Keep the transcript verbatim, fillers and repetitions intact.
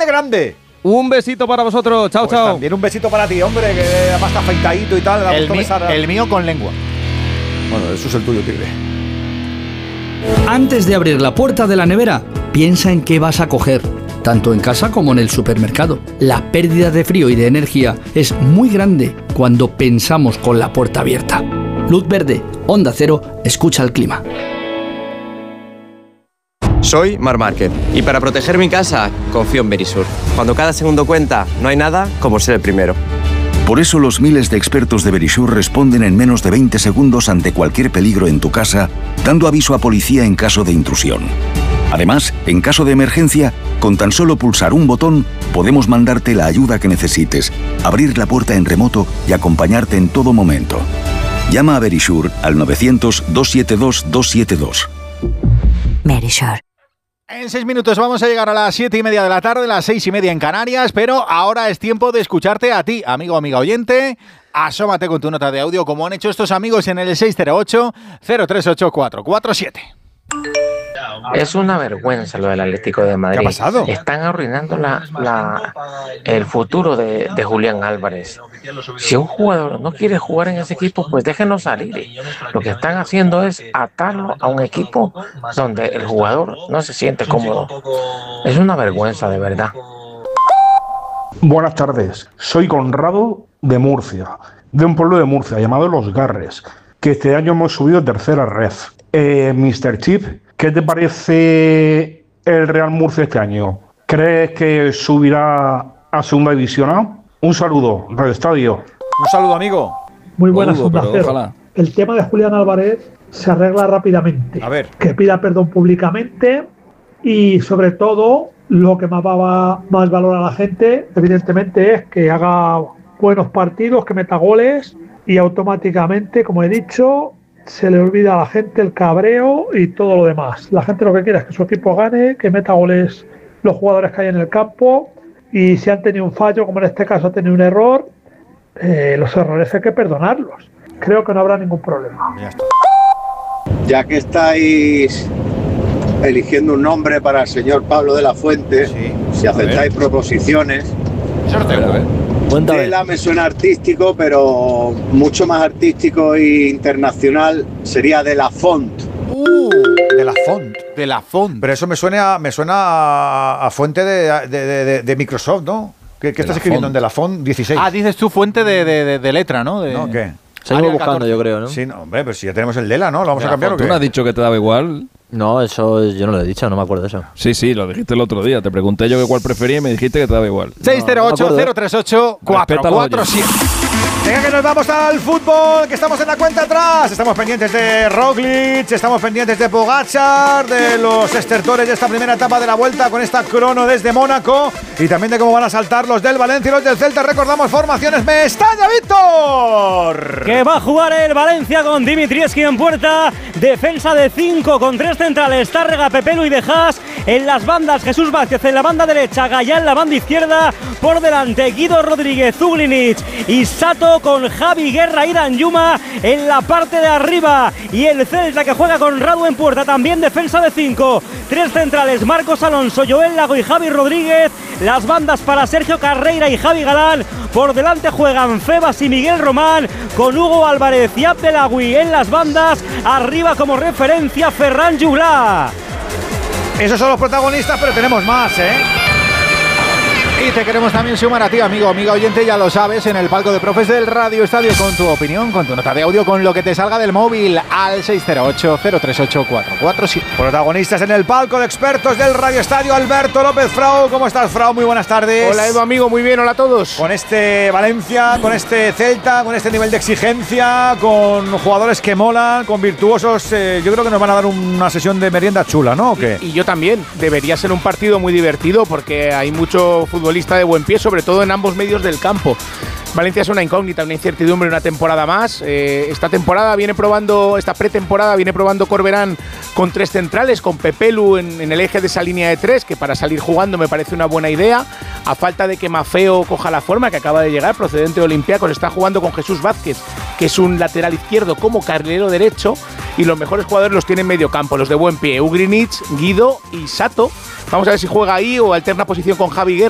grande. Un besito para vosotros. Chao, pues chao. También un besito para ti, hombre, que además está afeitadito y tal. El, mi, el mío con lengua. Bueno, eso es el tuyo, Tigre. Antes de abrir la puerta de la nevera, piensa en qué vas a coger, tanto en casa como en el supermercado. La pérdida de frío y de energía es muy grande cuando pensamos con la puerta abierta. Luz verde, Onda Cero, escucha el clima. Soy Marc Márquez y para proteger mi casa confío en Verisur. Cuando cada segundo cuenta, no hay nada como ser el primero. Por eso los miles de expertos de Verisur responden en menos de veinte segundos ante cualquier peligro en tu casa, dando aviso a policía en caso de intrusión. Además, en caso de emergencia, con tan solo pulsar un botón, podemos mandarte la ayuda que necesites, abrir la puerta en remoto y acompañarte en todo momento. Llama a Verisur al novecientos, doscientos setenta y dos, doscientos setenta y dos. Verisur. En seis minutos vamos a llegar a las siete y media de la tarde, las seis y media en Canarias, pero ahora es tiempo de escucharte a ti, amigo o amiga oyente. Asómate con tu nota de audio como han hecho estos amigos en el seis cero ocho, cero tres ocho cuatro cuatro siete. Es una vergüenza lo del Atlético de Madrid. ¿Qué ha pasado? Están arruinando la, la, el futuro de, de Julián Álvarez. Si un jugador no quiere jugar en ese equipo, pues déjenlo salir. Lo que están haciendo es atarlo a un equipo donde el jugador no se siente cómodo. Es una vergüenza, de verdad. Buenas tardes, soy Conrado de Murcia, de un pueblo de Murcia llamado Los Garres, que este año hemos subido tercera red. Eh, mister Chip, ¿qué te parece el Real Murcia este año? ¿Crees que subirá a segunda división A? Un saludo, Radio Estadio. Un saludo, amigo. Muy buenas, Onda Cero. El tema de Julián Álvarez se arregla rápidamente. A ver. Que pida perdón públicamente y, sobre todo, lo que más va más valor a la gente, evidentemente, es que haga buenos partidos, que meta goles y automáticamente, como he dicho, se le olvida a la gente el cabreo y todo lo demás. La gente lo que quiere es que su equipo gane, que meta goles los jugadores que hay en el campo, y si han tenido un fallo, como en este caso ha tenido un error, eh, los errores hay que perdonarlos. Creo que no habrá ningún problema. Ya está. Ya que estáis eligiendo un nombre para el señor Pablo de la Fuente, sí, si aceptáis proposiciones, Tela me suena artístico, pero mucho más artístico e internacional sería De La Font. Uh, de la Font. De la Font. Pero eso me suena, me suena a, a fuente de, de, de, de Microsoft, ¿no? ¿Qué, qué estás escribiendo en De La Font dieciséis? Ah, dices tú fuente de, de, de, de letra, ¿no? De... ¿No? ¿Qué? Seguimos buscando, yo creo, ¿no? Sí, no, hombre, pero si ya tenemos el Dela, ¿no? ¿Lo vamos a cambiar o qué? ¿Tú no has dicho que te daba igual? No, eso yo no lo he dicho, no me acuerdo de eso. Sí, sí, lo dijiste el otro día. Te pregunté yo que cuál prefería y me dijiste que te daba igual. seis cero ocho, cero tres ocho, cuatro cuatro siete. Venga, que nos vamos al fútbol, que estamos en la cuenta atrás. Estamos pendientes de Roglic, estamos pendientes de Pogačar, de los estertores de esta primera etapa de la Vuelta con esta crono desde Mónaco y también de cómo van a saltar los del Valencia y los del Celta. Recordamos formaciones. Mestalla, Víctor. Que va a jugar el Valencia con Dimitrievski en puerta. Defensa de cinco con tres centrales, Tárrega, Pepelu y De Haas. En las bandas, Jesús Vázquez en la banda derecha, Gallá en la banda izquierda. Por delante, Guido Rodríguez, Uglinic y Sato, con Javi Guerra y Danjuma en la parte de arriba. Y el Celta, que juega con Radu en puerta, también defensa de cinco. Tres centrales, Marcos Alonso, Joel Lago y Javi Rodríguez. Las bandas para Sergio Carreira y Javi Galán. Por delante juegan Febas y Miguel Román, con Hugo Álvarez y Abdelagui en las bandas. Arriba como referencia Ferran Juglar. Esos son los protagonistas, pero tenemos más, ¿eh? Y te queremos también sumar a ti, amigo, amiga oyente, ya lo sabes, en el palco de profes del Radio Estadio, con tu opinión, con tu nota de audio, con lo que te salga del móvil, al seis cero ocho, cero tres ocho, cuatro cuatro siete. Protagonistas en el palco de expertos del Radio Estadio, Alberto López Frau. ¿Cómo estás, Frau? Muy buenas tardes. Hola, Edu, amigo, muy bien, hola a todos. Con este Valencia, con este Celta, con este nivel de exigencia, con jugadores que molan, con virtuosos, eh, yo creo que nos van a dar una sesión de merienda chula, ¿no? ¿O qué? Y, y yo también. Debería ser un partido muy divertido porque hay mucho fútbol de buen pie, sobre todo en ambos medios del campo. Valencia es una incógnita, una incertidumbre, una temporada más. Eh, esta temporada viene probando, esta pretemporada viene probando Corberán con tres centrales, con Pepelu en, en el eje de esa línea de tres, que para salir jugando me parece una buena idea. A falta de que Mafeo coja la forma, que acaba de llegar, procedente de Olympiacos, está jugando con Jesús Vázquez, que es un lateral izquierdo como carrilero derecho, y los mejores jugadores los tiene en medio campo, los de buen pie, Ugrinic, Guido y Sato. Vamos a ver si juega ahí o alterna posición con Javi Guerra.